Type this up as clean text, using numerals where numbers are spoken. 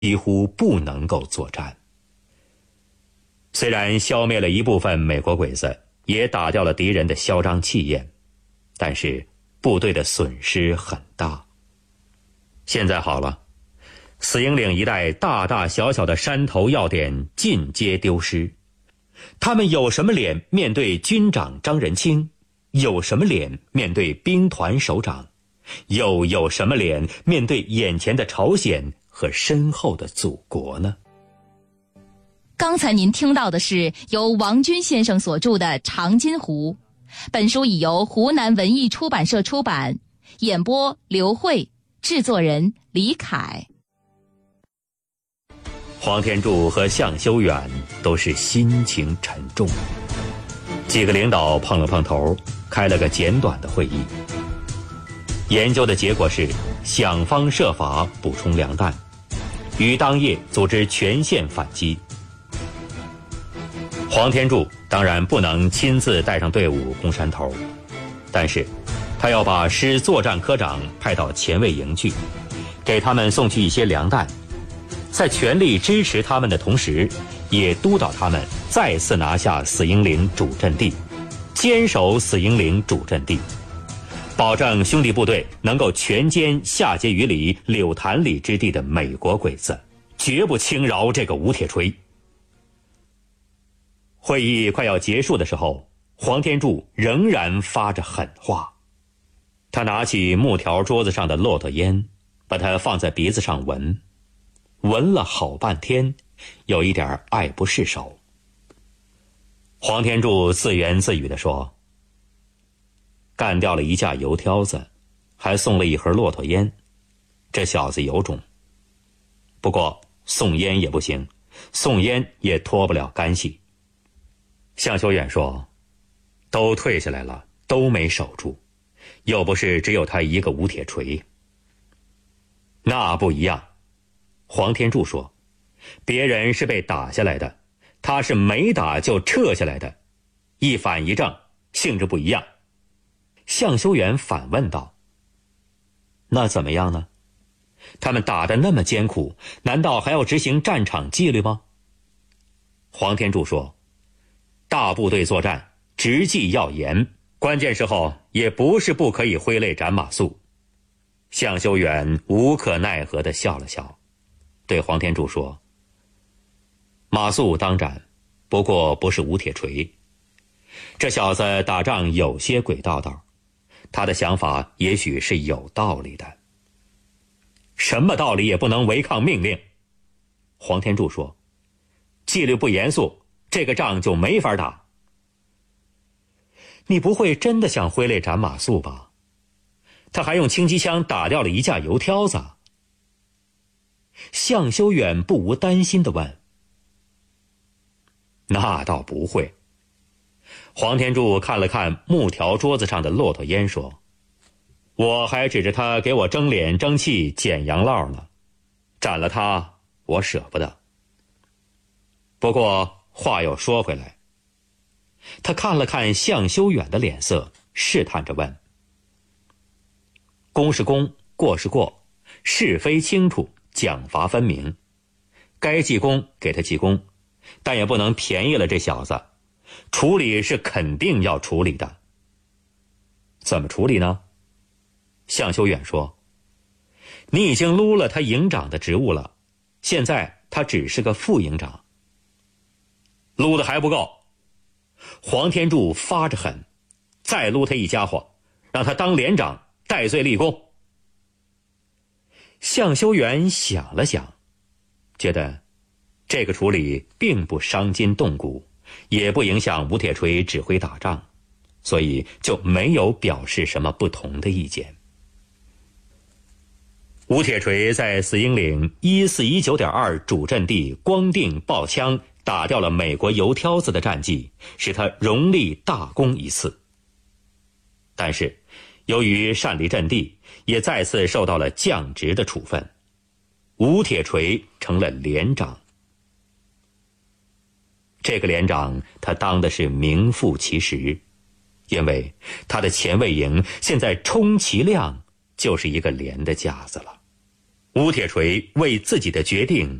几乎不能够作战。虽然消灭了一部分美国鬼子，也打掉了敌人的嚣张气焰，但是部队的损失很大。现在好了，死营岭一带大大小小的山头要点尽皆丢失，他们有什么脸面对军长张人清？有什么脸面对兵团首长？又有什么脸面对眼前的朝鲜和身后的祖国呢？ 刚才您听到的是由王军先生所著的《长津湖》，本书已由湖南文艺出版社出版，演播刘慧，制作人李凯。 黄天柱和向修远都是心情沉重，几个领导碰了碰头，开了个简短的会议。研究的结果是想方设法补充粮弹，于当夜组织全线反击。黄天柱当然不能亲自带上队伍攻山头，但是他要把师作战科长派到前卫营去，给他们送去一些粮弹，在全力支持他们的同时，也督导他们再次拿下死营岭主阵地，坚守死营岭主阵地，保证兄弟部队能够全歼下碣隅里、柳潭里之地的美国鬼子，绝不轻饶这个吴铁锤。会议快要结束的时候，黄天柱仍然发着狠话。他拿起木条桌子上的骆驼烟，把它放在鼻子上闻，闻了好半天，有一点爱不释手。黄天柱自言自语地说：干掉了一架油挑子，还送了一盒骆驼烟，这小子有种。不过送烟也不行，送烟也脱不了干系。向修远说：都退下来了，都没守住，又不是只有他一个吴铁锤。那不一样，黄天柱说，别人是被打下来的，他是没打就撤下来的，一反一正，性质不一样。向修远反问道：那怎么样呢？他们打得那么艰苦，难道还要执行战场纪律吗？黄天柱说：大部队作战，直纪要严，关键时候也不是不可以挥泪斩马谡。向修远无可奈何地笑了笑，对黄天柱说：马谡当斩，不过不是吴铁锤。这小子打仗有些鬼道道，他的想法也许是有道理的。什么道理也不能违抗命令。黄天柱说：纪律不严肃，这个仗就没法打。你不会真的想挥泪斩马谡吧？他还用轻机枪打掉了一架油挑子。向修远不无担心地问。那倒不会。黄天柱看了看木条桌子上的骆驼烟说：我还指着他给我争脸争气捡洋烙呢，斩了他我舍不得。不过话又说回来，他看了看向修远的脸色，试探着问：功是功，过是过，是非清楚，奖罚分明，该记功给他记功，但也不能便宜了这小子，处理是肯定要处理的。怎么处理呢？向修远说：你已经撸了他营长的职务了，现在他只是个副营长。撸的还不够。黄天柱发着狠，再撸他一家伙，让他当连长，戴罪立功。向修远想了想，觉得这个处理并不伤筋动骨，也不影响吴铁锤指挥打仗，所以就没有表示什么不同的意见。吴铁锤在死营岭1419.2主阵地光腚抱枪打掉了美国油挑子的战绩，使他荣立大功一次。但是由于擅离阵地，也再次受到了降职的处分，吴铁锤成了连长。这个连长他当的是名副其实，因为他的前卫营现在充其量就是一个连的架子了。 吴铁锤为自己的决定